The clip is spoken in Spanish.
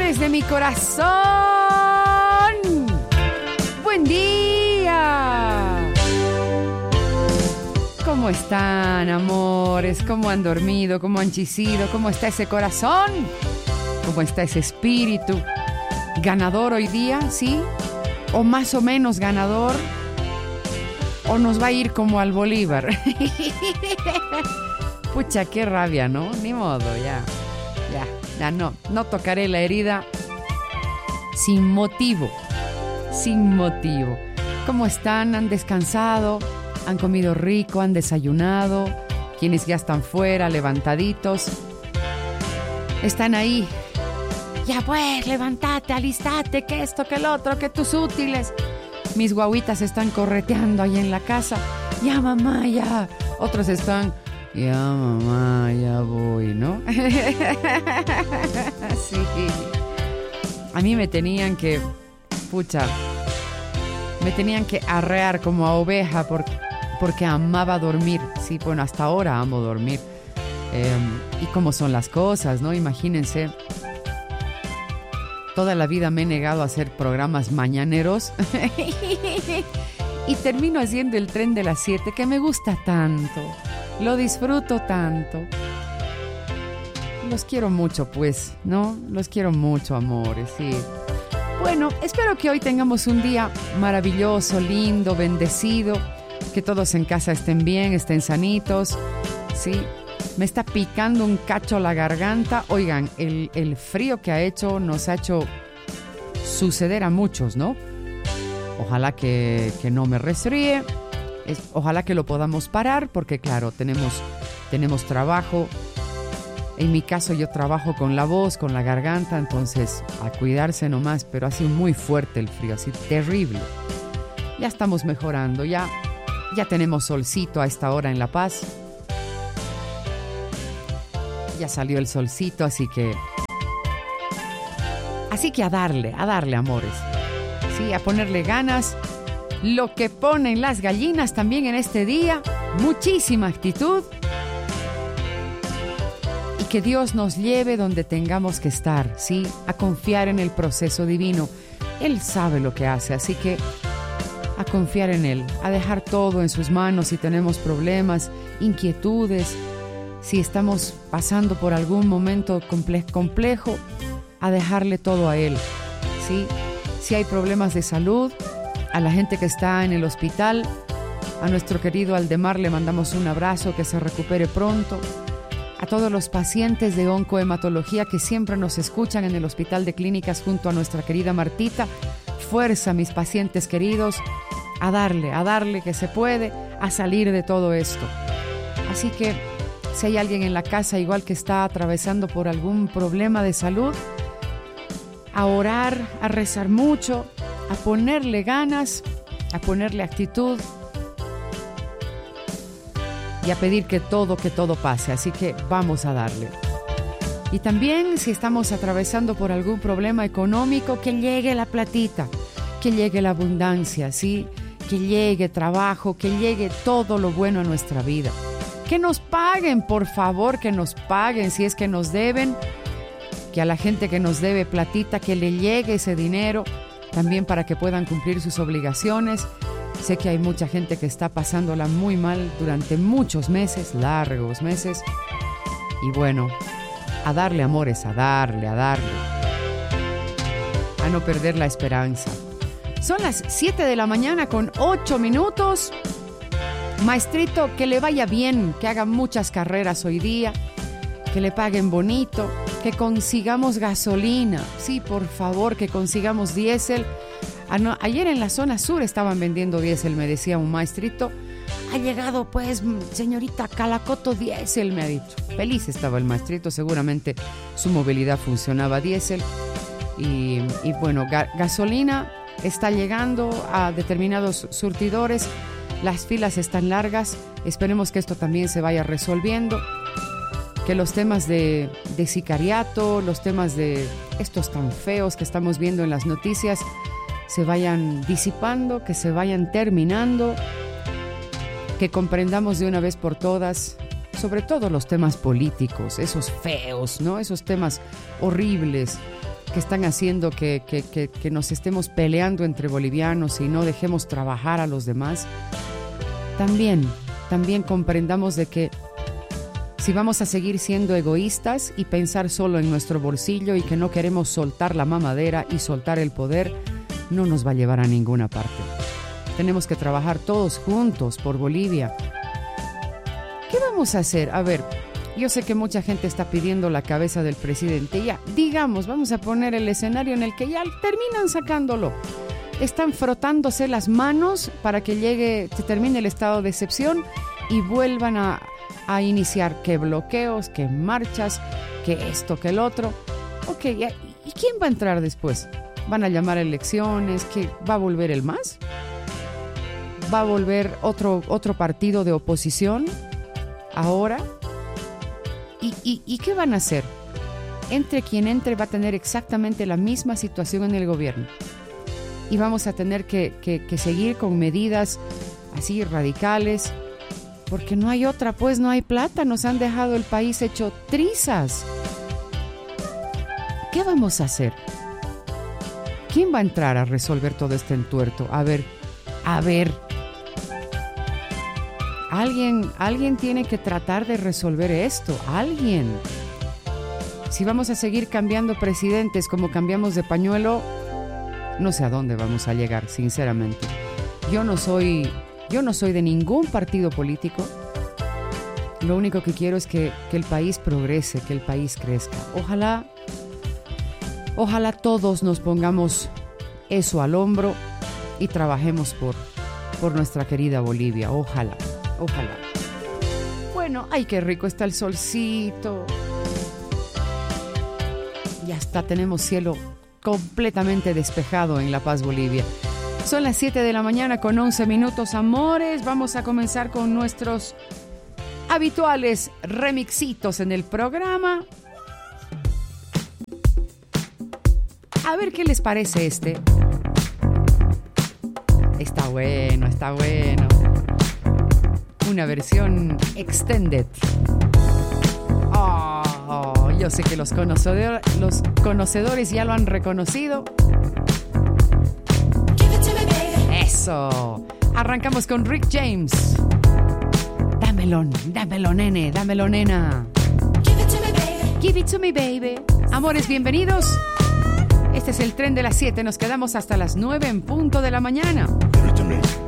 amores de mi corazón. Buen día. ¿Cómo están, amores? ¿Cómo han dormido? ¿Cómo han chisido? ¿Cómo está ese corazón? ¿Cómo está ese espíritu? ¿Ganador hoy día? ¿Sí? ¿O más o menos ganador? ¿O nos va a ir como al Bolívar? Pucha, qué rabia, ¿no? Ni modo, ya no tocaré la herida sin motivo. ¿Cómo están? ¿Han descansado? ¿Han comido rico? ¿Han desayunado? Quienes ya están fuera, levantaditos, están ahí. Ya pues, levántate, alistate, que esto, que el otro, que tus útiles. Mis guaguitas están correteando ahí en la casa. Ya, mamá, ya. Otros están... Ya, mamá, ya voy, ¿no? Sí. A mí me tenían que arrear como a oveja porque amaba dormir. Sí, bueno, hasta ahora amo dormir. Y cómo son las cosas, ¿no? Imagínense. Toda la vida me he negado a hacer programas mañaneros. Y termino haciendo el tren de las 7, que me gusta tanto. Lo disfruto tanto. Los quiero mucho, pues, ¿no? Los quiero mucho, amores, sí. Bueno, espero que hoy tengamos un día maravilloso, lindo, bendecido. Que todos en casa estén bien, estén sanitos, ¿sí? Me está picando un cacho la garganta. Oigan, el frío que ha hecho nos ha hecho suceder a muchos, ¿no? Ojalá que no me resfríe. Ojalá que lo podamos parar porque, claro, tenemos trabajo. En mi caso yo trabajo con la voz, con la garganta, entonces a cuidarse nomás, pero ha sido muy fuerte el frío, así terrible. Ya estamos mejorando, ya tenemos solcito a esta hora en La Paz. Ya salió el solcito, así que a darle, amores. Sí, a ponerle ganas. Lo que ponen las gallinas también en este día, muchísima actitud. Y que Dios nos lleve donde tengamos que estar, ¿sí? A confiar en el proceso divino. Él sabe lo que hace, así que a confiar en Él, a dejar todo en sus manos si tenemos problemas, inquietudes, si estamos pasando por algún momento complejo, a dejarle todo a Él, ¿sí? Si hay problemas de salud, a la gente que está en el hospital, a nuestro querido Aldemar le mandamos un abrazo, que se recupere pronto. A todos los pacientes de oncohematología que siempre nos escuchan en el Hospital de Clínicas junto a nuestra querida Martita. Fuerza, mis pacientes queridos, a darle que se puede, a salir de todo esto. Así que si hay alguien en la casa igual que está atravesando por algún problema de salud, a orar, a rezar mucho, a ponerle ganas, a ponerle actitud y a pedir que todo pase. Así que vamos a darle. Y también si estamos atravesando por algún problema económico, que llegue la platita, que llegue la abundancia, ¿sí? Que llegue trabajo, que llegue todo lo bueno a nuestra vida. Que nos paguen, por favor, que nos paguen si es que nos deben. Que a la gente que nos debe platita, que le llegue ese dinero también para que puedan cumplir sus obligaciones. Sé que hay mucha gente que está pasándola muy mal durante muchos meses, largos meses. Y bueno, a darle, amores, a darle. A no perder la esperanza. Son las 7 de la mañana con 8 minutos. Maestrito, que le vaya bien, que haga muchas carreras hoy día, que le paguen bonito, que consigamos gasolina. Sí, por favor, que consigamos diésel. Ayer en la zona sur estaban vendiendo diésel, me decía un maestrito. Ha llegado, pues, señorita Calacoto diésel, me ha dicho. Feliz estaba el maestrito, seguramente su movilidad funcionaba diésel. Y bueno, gasolina está llegando a determinados surtidores. Las filas están largas. Esperemos que esto también se vaya resolviendo. Que los temas de sicariato, los temas de estos tan feos que estamos viendo en las noticias, se vayan disipando, que se vayan terminando, que comprendamos de una vez por todas, sobre todo los temas políticos, esos feos, ¿no? Esos temas horribles, que están haciendo que nos estemos peleando entre bolivianos y no dejemos trabajar a los demás, también comprendamos de que si vamos a seguir siendo egoístas y pensar solo en nuestro bolsillo y que no queremos soltar la mamadera y soltar el poder, no nos va a llevar a ninguna parte. Tenemos que trabajar todos juntos por Bolivia. ¿Qué vamos a hacer? A ver, yo sé que mucha gente está pidiendo la cabeza del presidente. Ya, digamos, vamos a poner el escenario en el que ya terminan sacándolo. Están frotándose las manos para que se termine el estado de excepción y vuelvan a iniciar que bloqueos, que marchas, que esto, que el otro. Ok, ¿y quién va a entrar después? ¿Van a llamar a elecciones? ¿Qué, va a volver el MAS? ¿Va a volver otro partido de oposición ahora? ¿Y qué van a hacer? Entre quien entre va a tener exactamente la misma situación en el gobierno. Y vamos a tener que seguir con medidas así radicales, porque no hay otra, pues no hay plata, nos han dejado el país hecho trizas. ¿Qué vamos a hacer? ¿Quién va a entrar a resolver todo este entuerto? A ver. Alguien tiene que tratar de resolver esto. Alguien. Si vamos a seguir cambiando presidentes como cambiamos de pañuelo, no sé a dónde vamos a llegar, sinceramente. Yo no soy de ningún partido político. Lo único que quiero es que el país progrese, que el país crezca. Ojalá todos nos pongamos eso al hombro y trabajemos por nuestra querida Bolivia. Ojalá. Bueno, ay, qué rico está el solcito. Ya está, tenemos cielo completamente despejado en La Paz, Bolivia. Son las 7 de la mañana con 11 minutos, amores. Vamos a comenzar con nuestros habituales remixitos en el programa. A ver qué les parece este. Está bueno. Una versión extended. Oh, yo sé que los conocedores ya lo han reconocido. Eso. Arrancamos con Rick James. Dámelo, nene, dámelo, nena. Give it to me, baby. Amores, bienvenidos. Este es el tren de las 7. Nos quedamos hasta las 9 en punto de la mañana. Give it to me.